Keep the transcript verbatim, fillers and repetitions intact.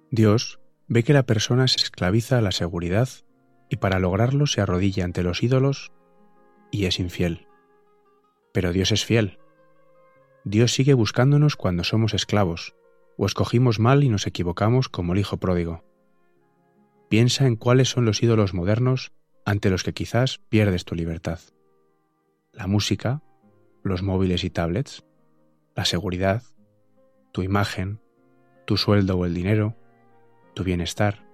Dios ve que la persona se esclaviza a la seguridad y para lograrlo se arrodilla ante los ídolos y es infiel. Pero Dios es fiel. Dios sigue buscándonos cuando somos esclavos, o escogimos mal y nos equivocamos como el hijo pródigo. Piensa en cuáles son los ídolos modernos ante los que quizás pierdes tu libertad. La música, los móviles y tablets, la seguridad, tu imagen, tu sueldo o el dinero, tu bienestar.